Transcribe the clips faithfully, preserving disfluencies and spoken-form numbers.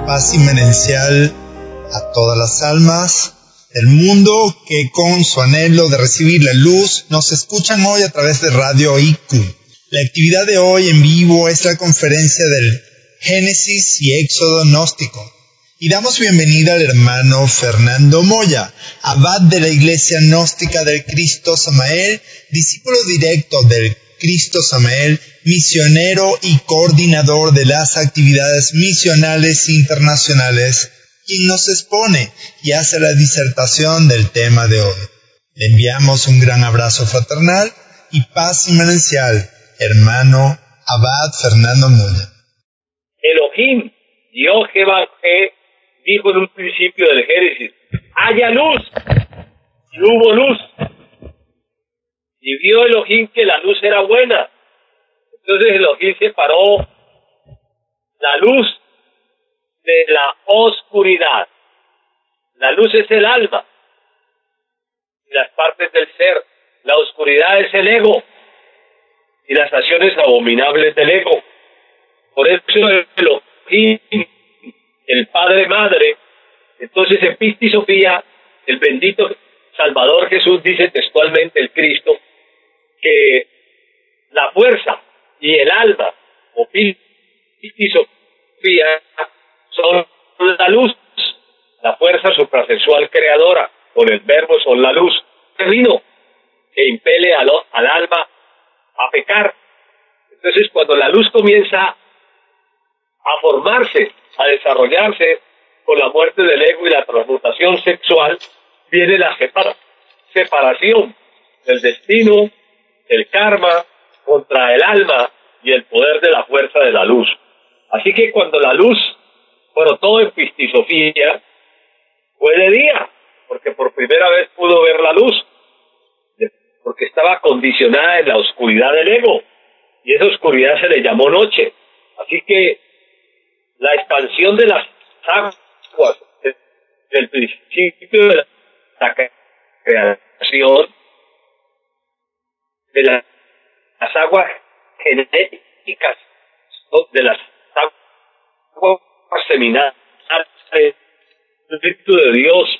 paz inmanencial a todas las almas del mundo que con su anhelo de recibir la luz nos escuchan hoy a través de Radio I Q. La actividad de hoy en vivo es la conferencia del Génesis y Éxodo gnóstico. Y damos bienvenida al hermano Fernando Moya, abad de la Iglesia Gnóstica del Cristo Samael, discípulo directo del Cristo Samael, misionero y coordinador de las actividades misionales internacionales, quien nos expone y hace la disertación del tema de hoy. Le enviamos un gran abrazo fraternal y paz inmanencial, hermano abad Fernando Moya. Elohim, Dios Jehová, dijo en un principio del Génesis: haya luz, y hubo luz. Y vio Elohim que la luz era buena. Entonces Elohim separó la luz de la oscuridad. La luz es el alma y las partes del ser. La oscuridad es el ego y las acciones abominables del ego. Por eso Elohim, el Padre Madre, entonces en Pistis Sofía, el bendito Salvador Jesús dice textualmente, el Cristo, que la fuerza y el alma, o Pistis Sofía, son la luz, la fuerza suprasexual creadora, con el verbo son la luz divino, que impele al, al alma a pecar. Entonces cuando la luz comienza a formarse, a desarrollarse con la muerte del ego y la transmutación sexual, viene la separa, separación del destino, el karma, contra el alma y el poder de la fuerza de la luz. Así que cuando la luz, bueno, todo en Pistisofía, fue de día, porque por primera vez pudo ver la luz, porque estaba condicionada en la oscuridad del ego, y esa oscuridad se le llamó noche. Así que la expansión de las aguas del principio de la creación, de la, las aguas genéticas, de las aguas seminales, el Espíritu de Dios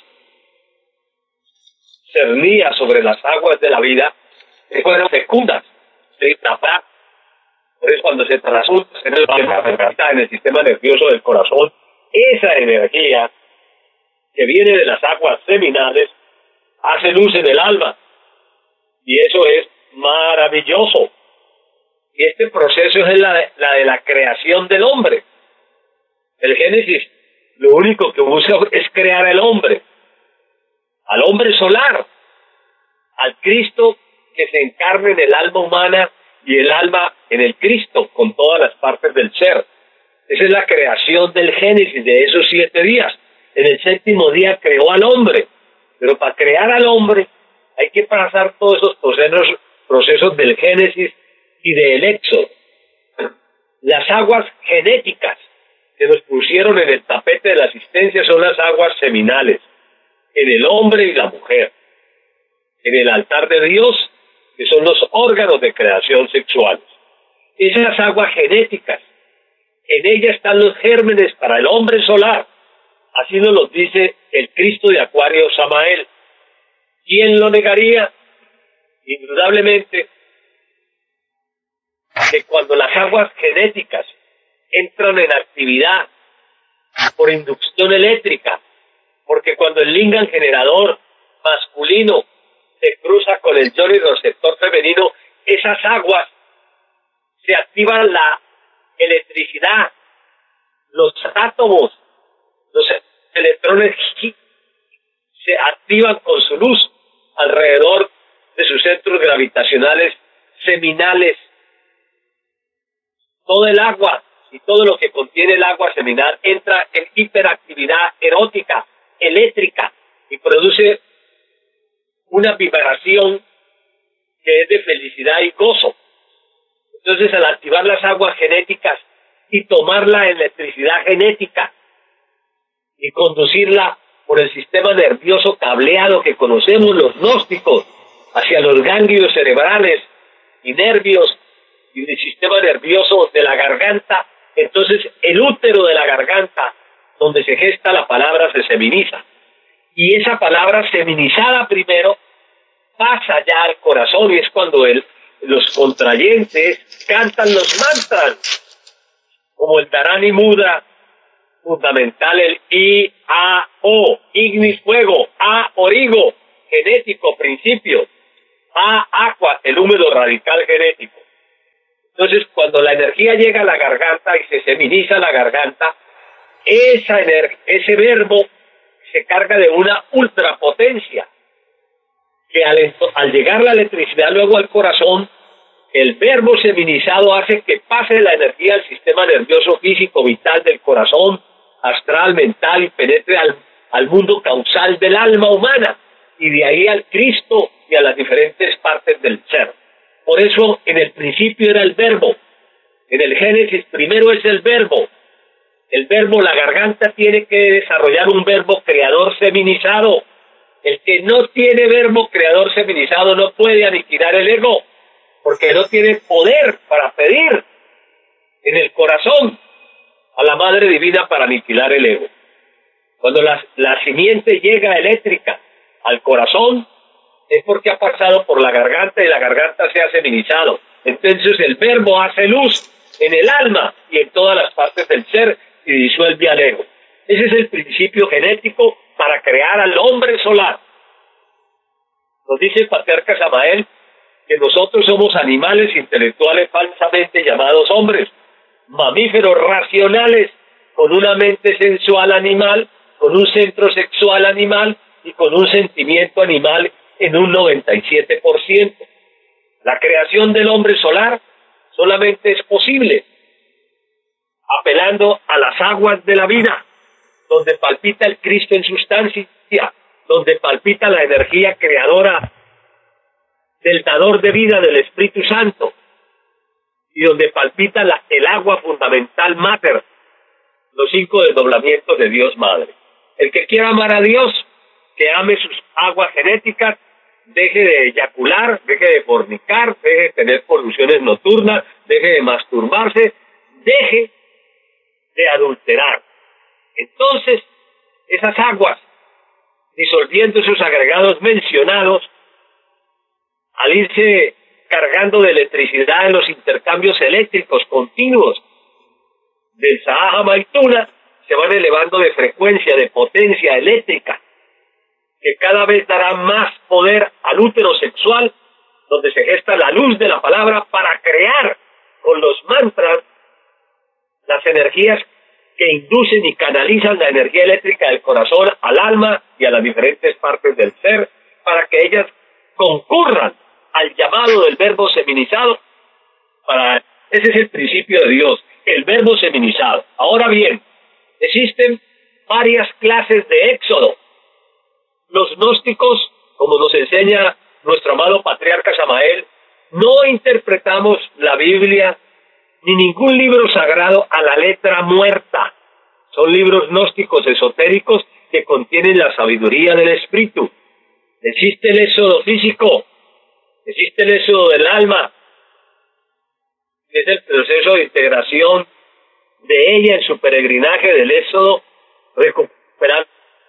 cernía sobre las aguas de la vida, que fueron fecundas, de tapar. Por eso cuando se transmuta en el, en el sistema nervioso del corazón, esa energía que viene de las aguas seminales hace luz en el alma. Y eso es maravilloso. Y este proceso es la de, la de la creación del hombre. El Génesis lo único que busca es crear al hombre, al hombre solar, al Cristo que se encarne en el alma humana y el alma en el Cristo, con todas las partes del ser. Esa es la creación del Génesis, de esos siete días. En el séptimo día creó al hombre, pero para crear al hombre hay que pasar todos esos procesos, procesos del Génesis y del Éxodo. Las aguas genéticas que nos pusieron en el tapete de la existencia son las aguas seminales, en el hombre y la mujer, en el altar de Dios, que son los órganos de creación sexuales. Esas aguas genéticas, en ellas están los gérmenes para el hombre solar. Así nos lo dice el Cristo de Acuario Samael. ¿Quién lo negaría? Indudablemente que cuando las aguas genéticas entran en actividad por inducción eléctrica, porque cuando el lingam generador masculino se cruza con el yoni receptor femenino, esas aguas se activan la electricidad, los átomos, los electrones se activan con su luz alrededor de sus centros gravitacionales seminales. Todo el agua y todo lo que contiene el agua seminal entra en hiperactividad erótica, eléctrica, y produce una vibración que es de felicidad y gozo. Entonces, al activar las aguas genéticas y tomar la electricidad genética y conducirla por el sistema nervioso cableado que conocemos los gnósticos hacia los ganglios cerebrales y nervios y el sistema nervioso de la garganta, entonces el útero de la garganta donde se gesta la palabra se seminiza. Y esa palabra seminizada primero pasa ya al corazón y es cuando el, los contrayentes cantan los mantras, como el Dharani Mudra, fundamental el I, A, O, Ignis, fuego, A, origo, genético, principio, A, aqua, el húmedo radical genético. Entonces, cuando la energía llega a la garganta y se seminiza la garganta, esa ese verbo se carga de una ultrapotencia, que al, al llegar la electricidad luego al corazón, el verbo seminizado hace que pase la energía al sistema nervioso físico vital del corazón, astral, mental, y penetre al, al mundo causal del alma humana, y de ahí al Cristo y a las diferentes partes del ser. Por eso en el principio era el verbo, en el Génesis primero es el verbo. El verbo, la garganta tiene que desarrollar un verbo creador seminizado. El que no tiene verbo creador seminizado no puede aniquilar el ego, porque no tiene poder para pedir en el corazón a la Madre Divina para aniquilar el ego. Cuando la, la simiente llega eléctrica al corazón, es porque ha pasado por la garganta y la garganta se ha seminizado. Entonces el verbo hace luz en el alma y en todas las partes del ser y disuelve al ego. Ese es el principio genético para crear al hombre solar. Nos dice el patriarca Samael que nosotros somos animales intelectuales falsamente llamados hombres, mamíferos racionales con una mente sensual animal, con un centro sexual animal y con un sentimiento animal en un noventa y siete por ciento. La creación del hombre solar solamente es posible apelando a las aguas de la vida, donde palpita el Cristo en sustancia, donde palpita la energía creadora del dador de vida del Espíritu Santo, y donde palpita la, el agua fundamental mater, los cinco desdoblamientos de Dios Madre. El que quiera amar a Dios, que ame sus aguas genéticas, deje de eyacular, deje de fornicar, deje de tener poluciones nocturnas, deje de masturbarse, deje de adulterar. Entonces, esas aguas, disolviendo sus agregados mencionados, al irse cargando de electricidad en los intercambios eléctricos continuos del Sahaja Maituna, se van elevando de frecuencia, de potencia eléctrica, que cada vez dará más poder al útero sexual, donde se gesta la luz de la palabra para crear con los mantras las energías que inducen y canalizan la energía eléctrica del corazón al alma y a las diferentes partes del ser, para que ellas concurran al llamado del verbo seminizado. Para ese es el principio de Dios, el verbo seminizado. Ahora bien, existen varias clases de éxodo. Los gnósticos, como nos enseña nuestro amado patriarca Samael, no interpretamos la Biblia ni ningún libro sagrado a la letra muerta. Son libros gnósticos esotéricos que contienen la sabiduría del espíritu. Existe el éxodo físico, existe el éxodo del alma, que es el proceso de integración de ella en su peregrinaje del éxodo, recuperando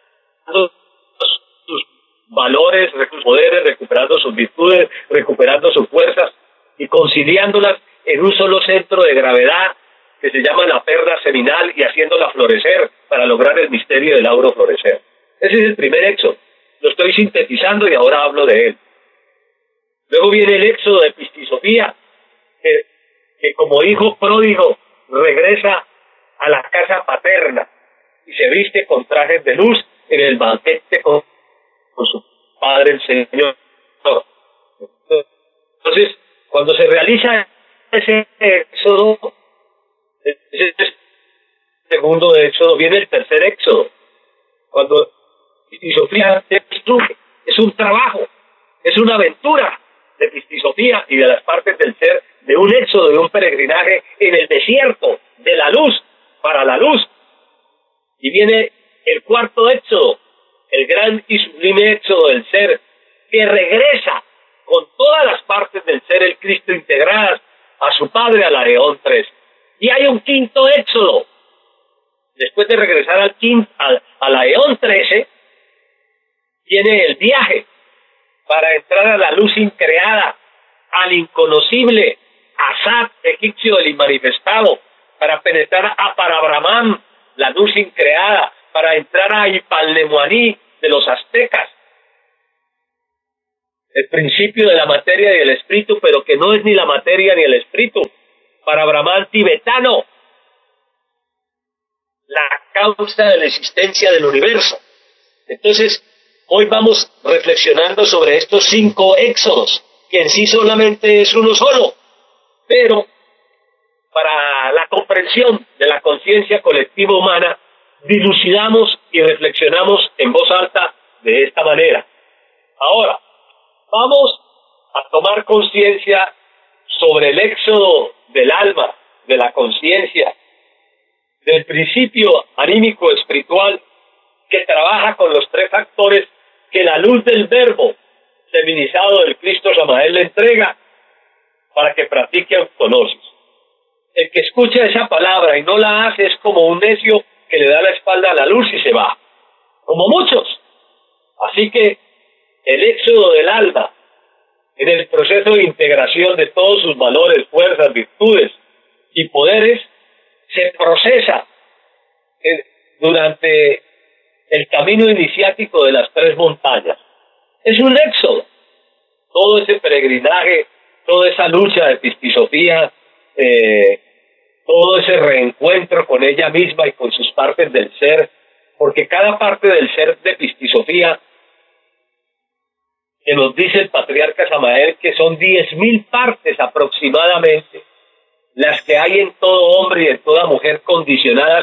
sus valores, sus poderes, recuperando sus virtudes, recuperando sus fuerzas y conciliándolas en un solo centro de gravedad que se llama la perla seminal y haciéndola florecer para lograr el misterio del auro florecer. Ese es el primer éxodo. Lo estoy sintetizando y ahora hablo de él. Luego viene el éxodo de Pistisofía, que, que como hijo pródigo regresa a la casa paterna y se viste con trajes de luz en el banquete con, con su padre el Señor. Entonces, cuando se realiza ese éxodo, ese segundo éxodo, viene el tercer éxodo. Cuando Pistisofía es un trabajo, es una aventura de Pistisofía y de las partes del ser, de un éxodo, de un peregrinaje en el desierto, de la luz, para la luz. Y viene el cuarto éxodo, el gran y sublime éxodo del ser, que regresa con todas las partes del ser, el Cristo, integradas a su Padre, a la Eón tres. Y hay un quinto éxodo, después de regresar al quinto, al, a la eón trece, tiene el viaje para entrar a la luz increada, al inconocible Asat egipcio del inmanifestado, para penetrar a Parabrahman, la luz increada, para entrar a Ipalnemuaní de los aztecas, el principio de la materia y el espíritu, pero que no es ni la materia ni el espíritu, para Brahman tibetano, la causa de la existencia del universo. Entonces, hoy vamos reflexionando sobre estos cinco éxodos, que en sí solamente es uno solo, pero para la comprensión de la conciencia colectiva humana, dilucidamos y reflexionamos en voz alta de esta manera. Ahora, vamos a tomar conciencia sobre el éxodo del alma, de la conciencia, del principio anímico espiritual que trabaja con los tres factores que la luz del verbo feminizado del Cristo Samael le entrega para que practique autognosis. El que escucha esa palabra y no la hace es como un necio que le da la espalda a la luz y se va, como muchos. Así que el éxodo del alma, en el proceso de integración de todos sus valores, fuerzas, virtudes y poderes, se procesa eh, durante el camino iniciático de las tres montañas. Es un éxodo. Todo ese peregrinaje, toda esa lucha de pistisofía, eh, todo ese reencuentro con ella misma y con sus partes del ser, porque cada parte del ser de pistisofía, que nos dice el patriarca Samael que son diez mil partes aproximadamente, las que hay en todo hombre y en toda mujer, condicionadas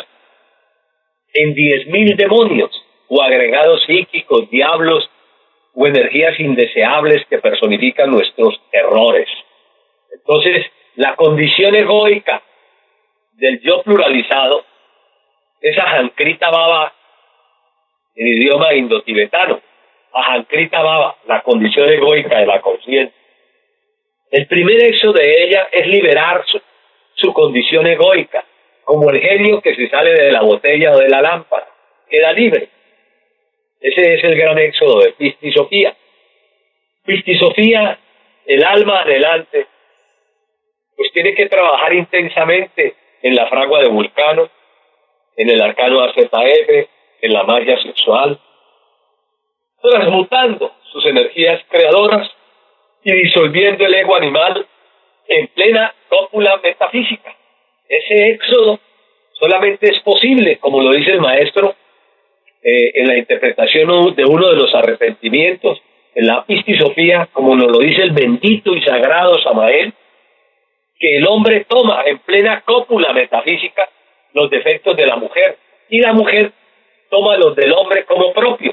en diez mil demonios o agregados psíquicos, diablos o energías indeseables que personifican nuestros errores. Entonces, la condición egoica del yo pluralizado, esa Jankrita Baba en idioma indotibetano, Ajankrita Baba, la condición egoica de la conciencia. El primer éxodo de ella es liberar su, su condición egoica, como el genio que se sale de la botella o de la lámpara, queda libre. Ese es el gran éxodo de Pistisofía. Pistisofía, el alma adelante, pues tiene que trabajar intensamente en la fragua de Vulcano, en el arcano A Z F, en la magia sexual, transmutando sus energías creadoras y disolviendo el ego animal en plena cópula metafísica. Ese éxodo solamente es posible, como lo dice el maestro, eh, en la interpretación de uno de los arrepentimientos, en la Pistisofía, como nos lo dice el bendito y sagrado Samael, que el hombre toma en plena cópula metafísica los defectos de la mujer, y la mujer toma los del hombre como propios,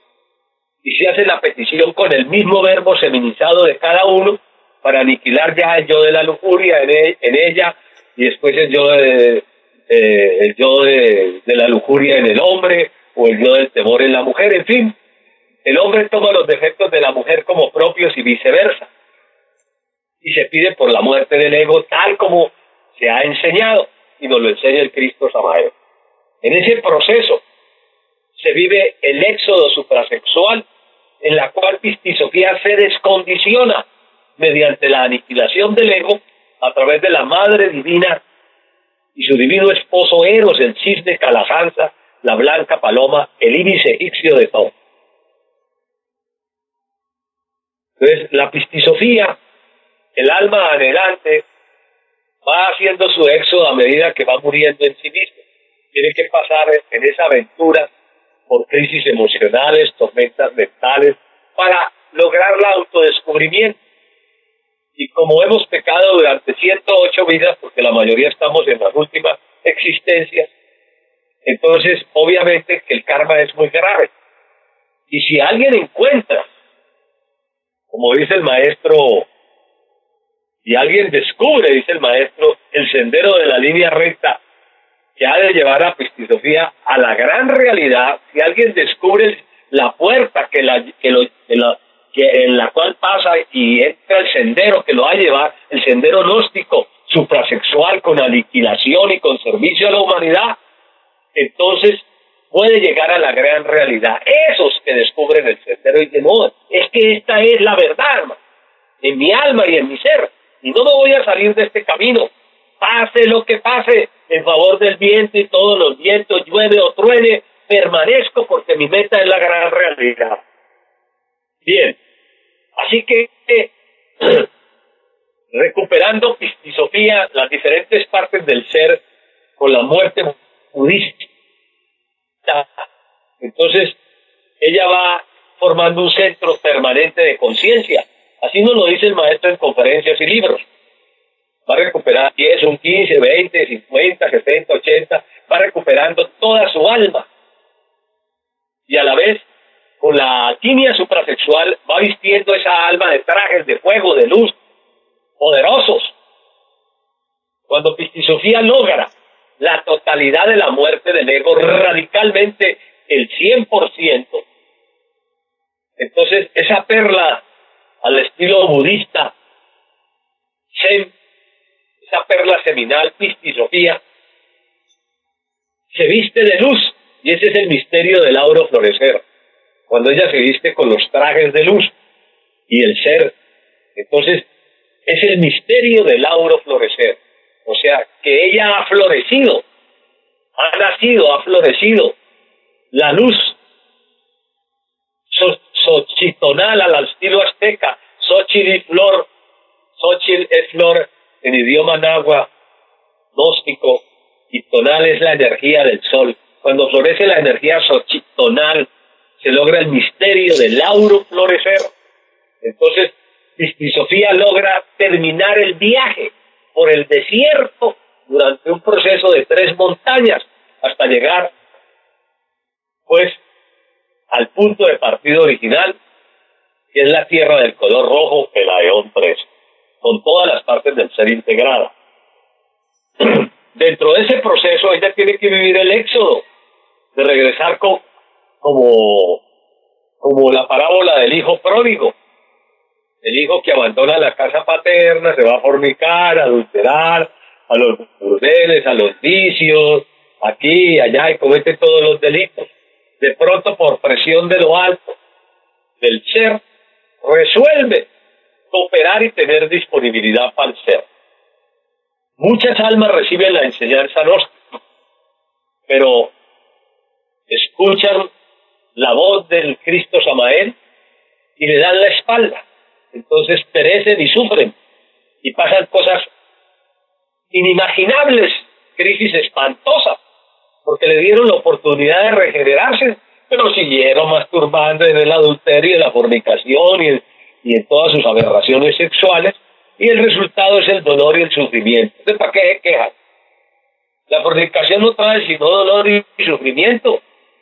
y se hace la petición con el mismo verbo feminizado de cada uno para aniquilar ya el yo de la lujuria en, e en ella, y después el yo, de, eh, el yo de, de la lujuria en el hombre, o el yo del temor en la mujer. En fin, el hombre toma los defectos de la mujer como propios y viceversa, y se pide por la muerte del ego tal como se ha enseñado, y nos lo enseña el Cristo Samael. En ese proceso se vive el éxodo suprasexual, en la cual Pistisofía se descondiciona mediante la aniquilación del ego a través de la Madre Divina y su divino esposo Eros, el cisne Calasanza, la blanca paloma, el ibis egipcio de Thoth. Entonces, la Pistisofía, el alma adelante, va haciendo su éxodo a medida que va muriendo en sí mismo. Tiene que pasar en esa aventura por crisis emocionales, tormentas mentales, para lograr el autodescubrimiento. Y como hemos pecado durante ciento ocho vidas, porque la mayoría estamos en las últimas existencias, entonces obviamente que el karma es muy grave. Y si alguien encuentra, como dice el maestro, y alguien descubre, dice el maestro, el sendero de la línea recta que ha de llevar a Pistisofía a la gran realidad, si alguien descubre la puerta que la, que lo, que la, que en la cual pasa y entra el sendero que lo va a llevar, el sendero gnóstico, suprasexual, con aniquilación y con servicio a la humanidad, entonces puede llegar a la gran realidad. Esos que descubren el sendero y dicen, no, es que esta es la verdad, hermano, en mi alma y en mi ser, y no me voy a salir de este camino, pase lo que pase, en favor del viento y todos los vientos, llueve o truene, permanezco porque mi meta es la gran realidad. Bien, así que eh, recuperando Pistisofía, las diferentes partes del ser con la muerte budista, entonces ella va formando un centro permanente de conciencia. Así nos lo dice el maestro en conferencias y libros. Va a recuperar diez, un quince, veinte, cincuenta, setenta, ochenta, va recuperando toda su alma. Y a la vez, con la alquimia suprasexual, va vistiendo esa alma de trajes de fuego, de luz, poderosos. Cuando Pistisofía logra la totalidad de la muerte del ego, radicalmente el cien por ciento, entonces esa perla al estilo budista, Zen, esa perla seminal, Pistisofía, se viste de luz, y ese es el misterio del auro florecer. Cuando ella se viste con los trajes de luz y el ser, entonces es el misterio del auro florecer. O sea, que ella ha florecido, ha nacido, ha florecido. La luz so, xochitonal al estilo azteca, Xochitl y flor, Xochitl es flor en idioma náhuatl gnóstico, y tonal es la energía del sol. Cuando florece la energía xochitonal, se logra el misterio del auro florecer. Entonces, Pistisofía logra terminar el viaje por el desierto durante un proceso de tres montañas hasta llegar, pues, al punto de partida original, que es la tierra del color rojo, el Aeón tres, con todas las partes del ser integradas. Dentro de ese proceso, ella tiene que vivir el éxodo, de regresar con, como, como la parábola del hijo pródigo. El hijo que abandona la casa paterna, se va a fornicar, a adulterar, a los burdeles, a los vicios, aquí y allá, y comete todos los delitos. De pronto, por presión de lo alto del ser, resuelve cooperar y tener disponibilidad para el ser. Muchas almas reciben la enseñanza gnóstica, pero escuchan la voz del Cristo Samael y le dan la espalda. Entonces perecen y sufren y pasan cosas inimaginables, crisis espantosas, porque le dieron la oportunidad de regenerarse, pero siguieron masturbando en el adulterio, en la fornicación y en, y en todas sus aberraciones sexuales, y el resultado es el dolor y el sufrimiento. Entonces, ¿para qué se quejan? La fornicación no trae sino dolor y sufrimiento.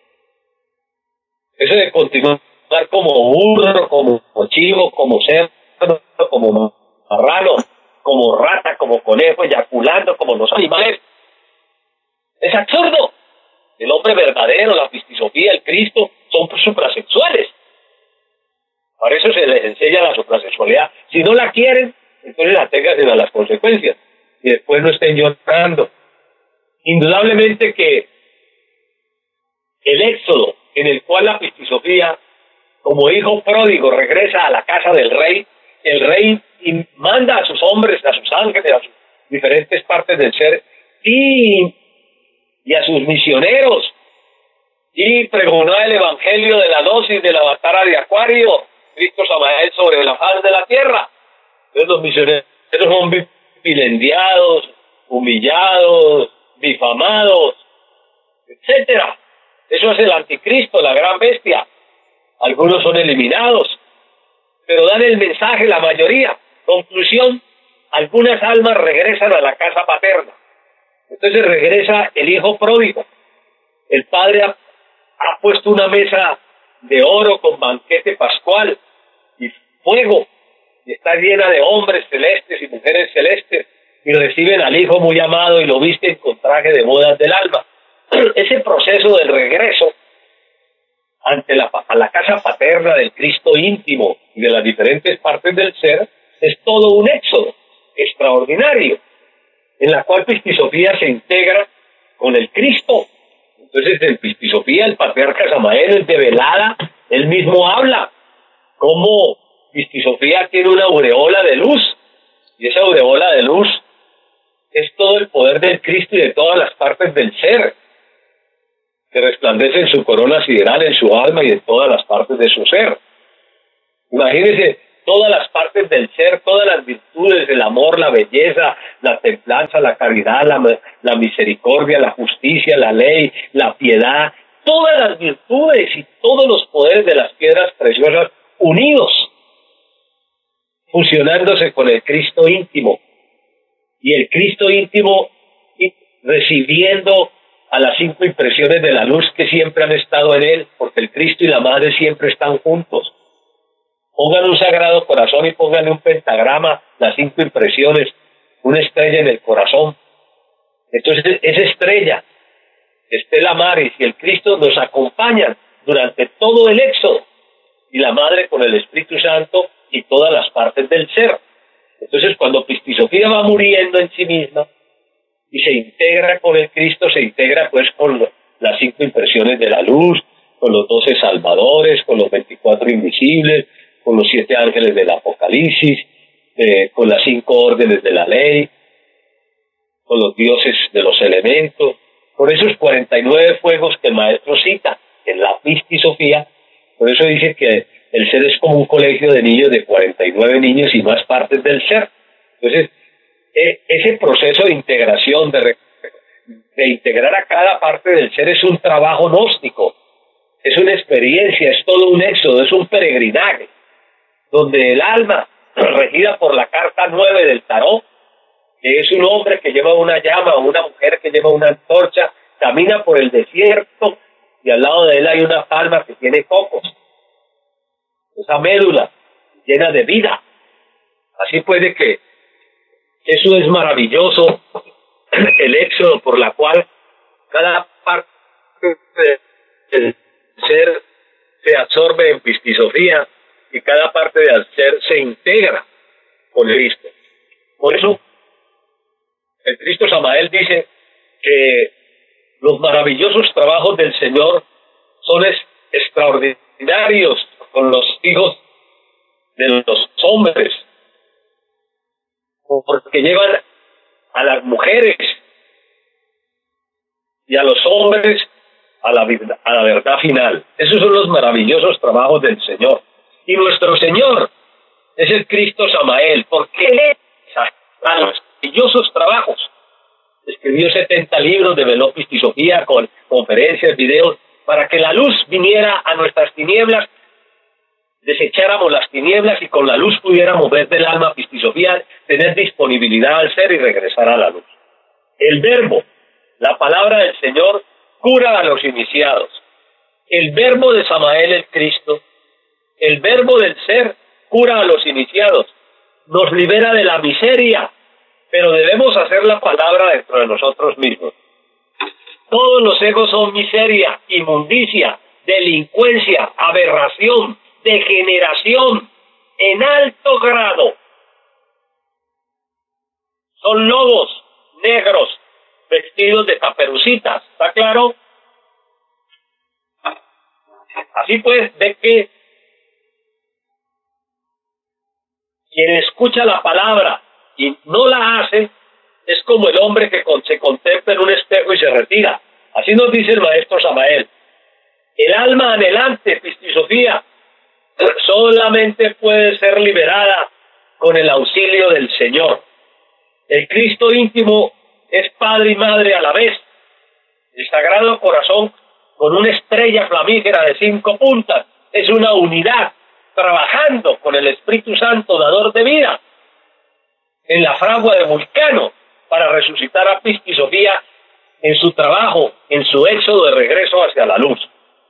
Eso de continuar como burro, como chivo, como cerdo, como marrano, como rata, como conejo, eyaculando como los animales, es absurdo. El hombre verdadero, la Pistisofía, el Cristo, son suprasexuales. Para eso se les enseña la suprasexualidad. Si no la quieren, entonces aténganse a las consecuencias y después no estén llorando. Indudablemente que el éxodo en el cual la Pistisofía, como hijo pródigo, regresa a la casa del rey, el rey manda a sus hombres, a sus ángeles, a sus diferentes partes del ser y, y a sus misioneros, y pregonó el evangelio de la dosis de la batara de Acuario, Cristo Samael, sobre la faz de la tierra. Entonces los misioneros son vilendiados, humillados, difamados, etcétera. Eso es el anticristo, la gran bestia. Algunos son eliminados, pero dan el mensaje la mayoría. Conclusión, algunas almas regresan a la casa paterna. Entonces regresa el hijo pródigo. El padre ha, ha puesto una mesa de oro con banquete pascual y fuego, y está llena de hombres celestes y mujeres celestes, y reciben al hijo muy amado y lo visten con traje de bodas del alma. Ese proceso del regreso ante la, a la casa paterna del Cristo íntimo y de las diferentes partes del ser es todo un éxodo extraordinario, en la cual Pistisofía se integra con el Cristo. Entonces, en Pistisofía, el patriarca Samael, el de velada, él mismo habla cómo Pistisofía tiene una aureola de luz, y esa aureola de luz es todo el poder del Cristo y de todas las partes del ser, que resplandece en su corona sideral, en su alma y en todas las partes de su ser. Imagínense todas las partes del ser, todas las virtudes, el amor, la belleza, la templanza, la caridad, la, la misericordia, la justicia, la ley, la piedad, todas las virtudes y todos los poderes de las piedras preciosas unidos, fusionándose con el Cristo íntimo. Y el Cristo íntimo recibiendo a las cinco impresiones de la luz que siempre han estado en él, porque el Cristo y la Madre siempre están juntos. Pongan un sagrado corazón y pónganle un pentagrama, las cinco impresiones, una estrella en el corazón. Entonces, esa estrella, Estela Maris y el Cristo nos acompañan durante todo el éxodo, y la Madre con el Espíritu Santo y todas las partes del ser. Entonces, cuando Pistisofía va muriendo en sí misma y se integra con el Cristo, se integra pues con lo, las cinco impresiones de la luz, con los doce salvadores, con los veinticuatro invisibles, con los siete ángeles del Apocalipsis, eh, con las cinco órdenes de la ley, con los dioses de los elementos, con esos cuarenta y nueve fuegos que el maestro cita en la Pistisofía. Por eso dice que el ser es como un colegio de niños de cuarenta y nueve niños y más partes del ser. Entonces, eh, ese proceso de integración, de, de integrar a cada parte del ser es un trabajo gnóstico, es una experiencia, es todo un éxodo, es un peregrinaje, donde el alma, regida por la carta nueve del tarot, que es un hombre que lleva una llama o una mujer que lleva una antorcha, camina por el desierto y al lado de él hay una palma que tiene cocos. Esa médula llena de vida. Así puede que eso es maravilloso, el éxodo por la cual cada parte del ser se absorbe en Pistisofía y cada parte del ser se integra con el Cristo. Por eso el Cristo Samael dice que los maravillosos trabajos del Señor son es, extraordinarios con los hijos de los hombres, porque llevan a las mujeres y a los hombres a la, a la verdad final. Esos son los maravillosos trabajos del Señor. Y nuestro Señor es el Cristo Samael. ¿Por qué a los maravillosos trabajos? Escribió setenta libros, develó Pistisofía con conferencias, videos, para que la luz viniera a nuestras tinieblas, desecháramos las tinieblas y con la luz pudiéramos ver del alma Pistisofía, tener disponibilidad al ser y regresar a la luz. El verbo, la palabra del Señor, cura a los iniciados. El verbo de Samael, el Cristo, el verbo del ser, cura a los iniciados, nos libera de la miseria, pero debemos hacer la palabra dentro de nosotros mismos. Todos los egos son miseria, inmundicia, delincuencia, aberración, degeneración, en alto grado. Son lobos negros vestidos de caperucitas, ¿está claro? Así pues, ve que quien escucha la palabra y no la hace es como el hombre que se contempla en un espejo y se retira. Así nos dice el maestro Samael. El alma anhelante, Pistisofía, solamente puede ser liberada con el auxilio del Señor. El Cristo íntimo es Padre y Madre a la vez. El Sagrado Corazón, con una estrella flamígera de cinco puntas, es una unidad, trabajando con el Espíritu Santo, dador de vida, en la fragua de Vulcano, para resucitar a Pistisofía en su trabajo, en su éxodo de regreso hacia la luz.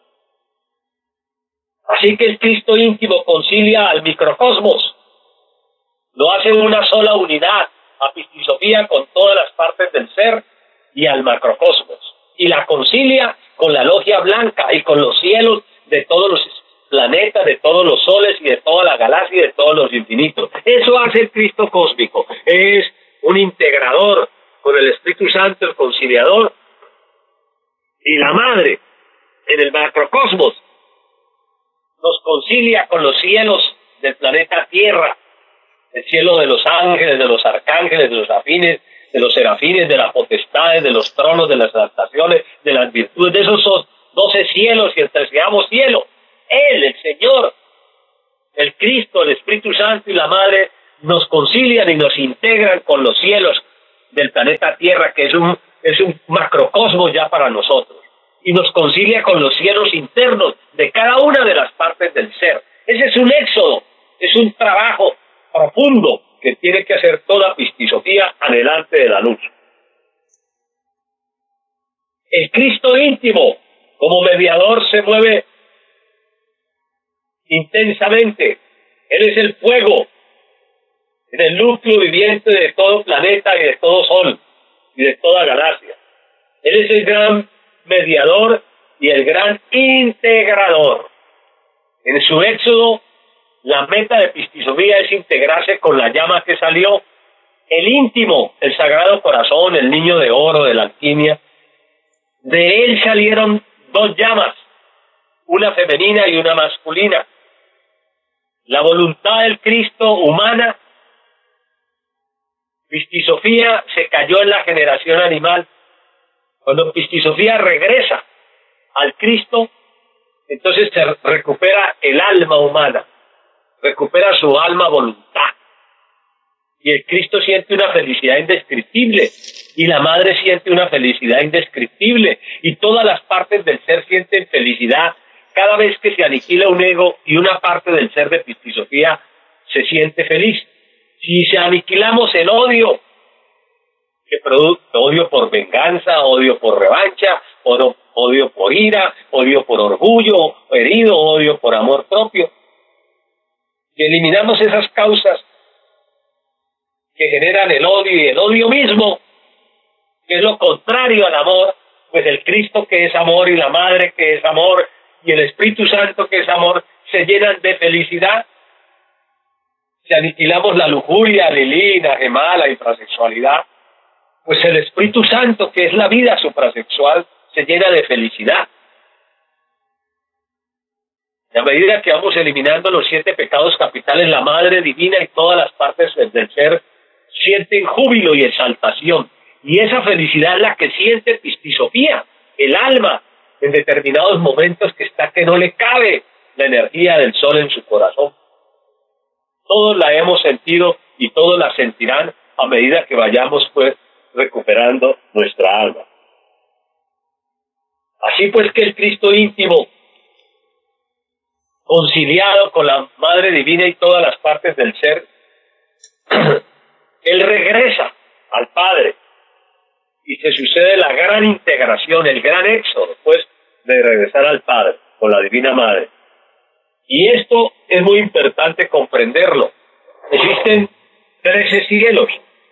Así que el Cristo íntimo concilia al microcosmos, lo hace una sola unidad, a Pistisofía con todas las partes del ser y al macrocosmos, y la concilia con la logia blanca y con los cielos de todos los planetas, de todos los soles y de toda la galaxia y de todos los infinitos. Eso hace el Cristo cósmico, es un integrador con el Espíritu Santo, el conciliador, y la madre en el macrocosmos nos concilia con los cielos del planeta Tierra, el cielo de los ángeles, de los arcángeles, de los afines, de los serafines, de las potestades, de los tronos, de las exaltaciones, de las virtudes, de esos doce cielos y el treceavo cielo. Él, el Señor, el Cristo, el Espíritu Santo y la Madre nos concilian y nos integran con los cielos del planeta Tierra, que es un, es un macrocosmos ya para nosotros, y nos concilia con los cielos internos de cada una de las partes del ser. Ese es un éxodo, es un trabajo profundo que tiene que hacer toda pistisofía adelante de la luz. El Cristo íntimo, como mediador, se mueve intensamente. Él es el fuego en el núcleo viviente de todo planeta y de todo sol y de toda galaxia. Él es el gran mediador y el gran integrador. En su éxodo, la meta de pistisofía es integrarse con la llama que salió, el íntimo, el sagrado corazón, el niño de oro de la alquimia. De él salieron dos llamas, una femenina y una masculina. La voluntad del Cristo humana, pistisofía, se cayó en la generación animal. Cuando pistisofía regresa al Cristo, entonces se recupera el alma humana, recupera su alma voluntad. Y el Cristo siente una felicidad indescriptible, y la Madre siente una felicidad indescriptible, y todas las partes del ser sienten felicidad cada vez que se aniquila un ego y una parte del ser de pistisofía se siente feliz. Si se aniquilamos el odio, que produce odio por venganza, odio por revancha, odio, odio por ira, odio por orgullo herido, odio por amor propio, si eliminamos esas causas que generan el odio y el odio mismo, que es lo contrario al amor, pues el Cristo que es amor y la Madre que es amor y el Espíritu Santo que es amor se llenan de felicidad. Si aniquilamos la lujuria, Lilí, Najemá, la infrasexualidad, pues el Espíritu Santo que es la vida suprasexual se llena de felicidad. Y a medida que vamos eliminando los siete pecados capitales, la Madre Divina y todas las partes del ser sienten júbilo y exaltación. Y esa felicidad es la que siente pistisofía, el alma, en determinados momentos que está que no le cabe la energía del sol en su corazón. Todos la hemos sentido y todos la sentirán a medida que vayamos pues recuperando nuestra alma. Así pues que el Cristo íntimo, conciliado con la Madre Divina y todas las partes del ser, él regresa al Padre y se sucede la gran integración, el gran éxodo, pues, de regresar al Padre con la Divina Madre. Y esto es muy importante comprenderlo. Existen trece cielos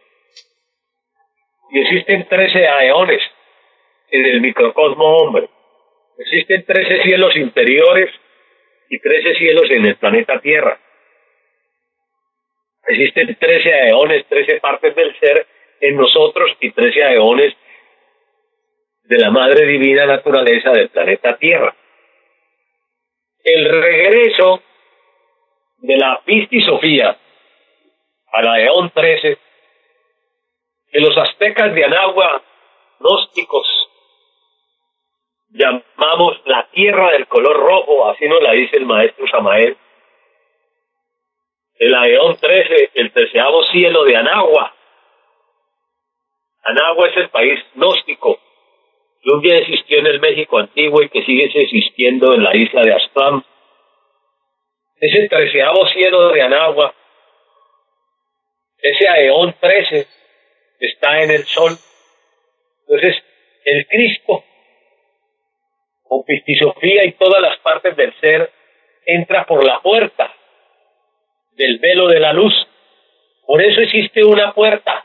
y existen trece aeones en el microcosmo hombre. Existen trece cielos interiores y trece cielos en el planeta Tierra. Existen trece aeones, trece partes del ser en nosotros y trece aeones de la Madre Divina Naturaleza del planeta Tierra. El regreso de la pistisofía al aeón trece, que los aztecas de Anagua, gnósticos, llamamos la tierra del color rojo, así nos la dice el maestro Samael. El aeón trece, el treceavo cielo de Anagua. Anagua es el país gnóstico que un día existió en el México antiguo y que sigue existiendo en la isla de Aztlán. Ese treceavo cielo de Anagua, ese aeón trece, está en el sol. Entonces, el Cristo, con pistisofía y todas las partes del ser, entra por la puerta del velo de la luz. Por eso existe una puerta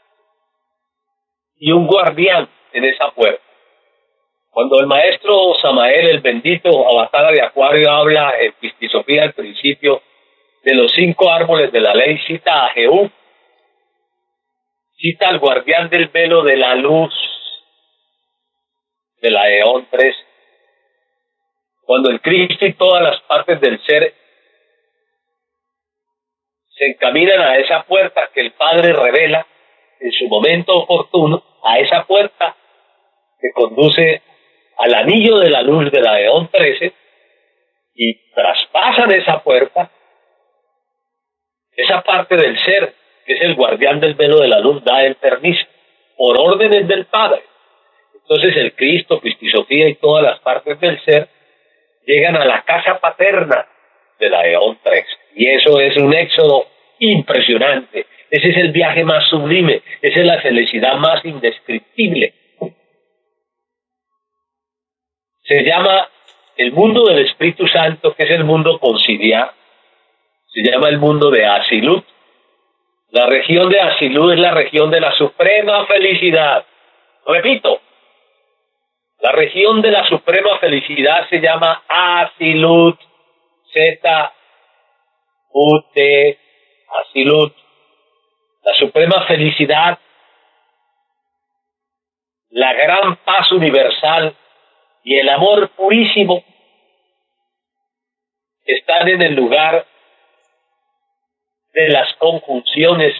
y un guardián en esa puerta. Cuando el maestro Samael, el bendito Avatara de Acuario, habla en pistisofía al principio de los cinco árboles de la ley, cita a Jehú, cita al guardián del velo de la luz. de la Eón tres. Cuando el Cristo y todas las partes del ser se encaminan a esa puerta que el Padre revela en su momento oportuno, a esa puerta que conduce al anillo de la luz de la Eón trece, y traspasan esa puerta, esa parte del ser, que es el guardián del velo de la luz, da el permiso, por órdenes del Padre. Entonces el Cristo, Cristisofía y todas las partes del ser llegan a la casa paterna de la Eón tres. Y eso es un éxodo impresionante. Ese es el viaje más sublime. Esa es la felicidad más indescriptible. Se llama el mundo del Espíritu Santo, que es el mundo conciliar. Se llama el mundo de Asilut. La región de Asilut es la región de la suprema felicidad. Repito, la región de la suprema felicidad se llama Asilut, Z, U, T, Asilut. La suprema felicidad, la gran paz universal y el amor purísimo están en el lugar de las conjunciones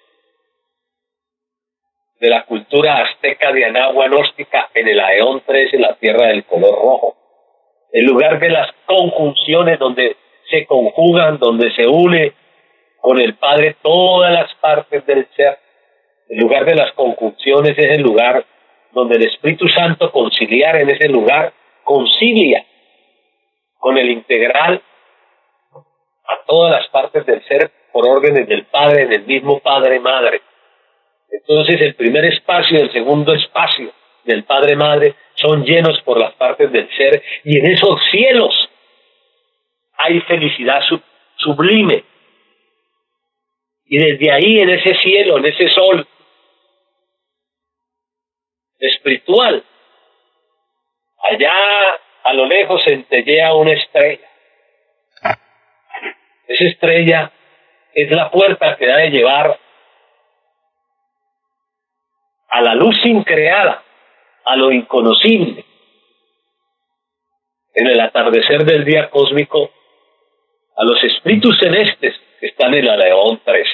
de la cultura azteca de Anahua gnóstica en el Eón tres, en la tierra del color rojo. El lugar de las conjunciones donde se conjugan, donde se une con el Padre todas las partes del ser. El lugar de las conjunciones es el lugar donde el Espíritu Santo conciliar en ese lugar, concilia con el integral a todas las partes del ser por órdenes del Padre, del mismo Padre-Madre. Entonces el primer espacio y el segundo espacio del Padre-Madre son llenos por las partes del ser, y en esos cielos hay felicidad sub sublime. Y desde ahí, en ese cielo, en ese sol espiritual, allá a lo lejos centellea una estrella. Esa estrella es la puerta que ha de llevar a la luz increada, a lo inconocible. En el atardecer del día cósmico, a los espíritus celestes que están en la Eón tres.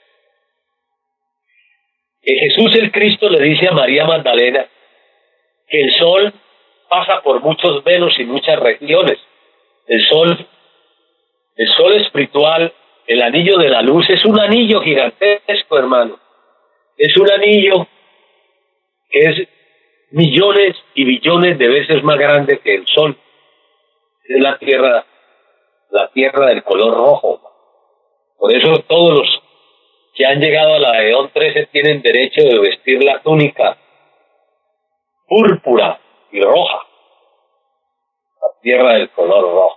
Que Jesús el Cristo le dice a María Magdalena que el sol pasa por muchos velos y muchas regiones. El sol, el sol espiritual, el anillo de la luz, es un anillo gigantesco, hermano. Es un anillo que es millones y billones de veces más grande que el sol. Es la tierra, la tierra del color rojo. Por eso todos los que han llegado a la Eón trece tienen derecho de vestir la túnica púrpura y roja, la tierra del color rojo.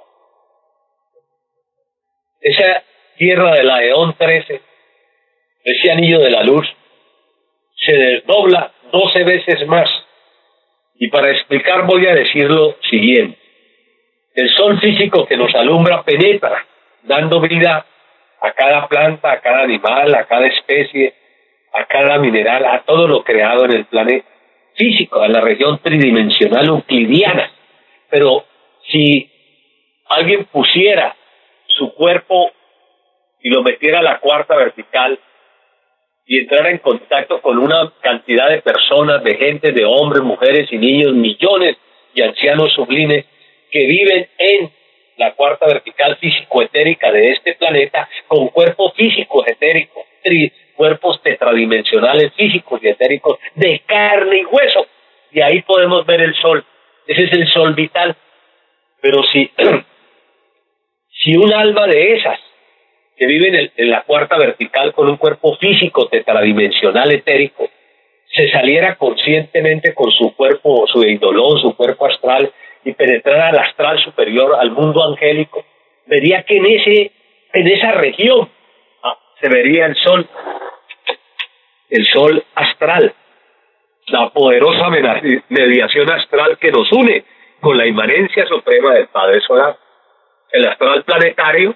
Esa tierra de la Eón trece, ese anillo de la luz, se desdobla doce veces más. Y para explicar voy a decir lo siguiente. El sol físico que nos alumbra penetra, dando vida a cada planta, a cada animal, a cada especie, a cada mineral, a todo lo creado en el planeta físico, a la región tridimensional euclidiana. Pero si alguien pusiera su cuerpo y lo metiera a la cuarta vertical y entrara en contacto con una cantidad de personas, de gente, de hombres, mujeres y niños, millones y ancianos sublimes que viven en la cuarta vertical físico-etérica de este planeta, con cuerpo físico-etérico, tri, cuerpos tetradimensionales físicos y etéricos de carne y hueso, y ahí podemos ver el sol. Ese es el sol vital. Pero si, si un alma de esas que viven en, en la cuarta vertical con un cuerpo físico tetradimensional etérico se saliera conscientemente con su cuerpo, su eidolón, su cuerpo astral, y penetrara al astral superior, al mundo angélico, vería que en ese en esa región ah, se vería el sol, el sol astral, la poderosa mediación astral que nos une con la inmanencia suprema del Padre Solar, el astral planetario.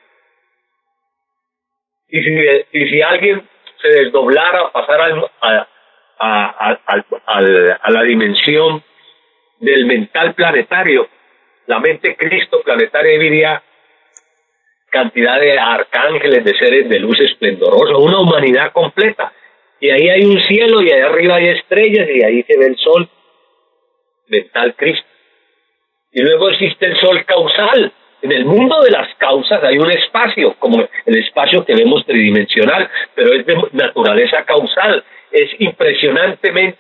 Y si, y si alguien se desdoblara, pasara a, a, a, a, a, a la dimensión del mental planetario. La mente Cristo planetaria diría cantidad de arcángeles, de seres de luz esplendorosa, una humanidad completa. Y ahí hay un cielo y ahí arriba hay estrellas y ahí se ve el sol mental Cristo. Y luego existe el sol causal. En el mundo de las causas hay un espacio, como el espacio que vemos tridimensional, pero es de naturaleza causal. Es impresionantemente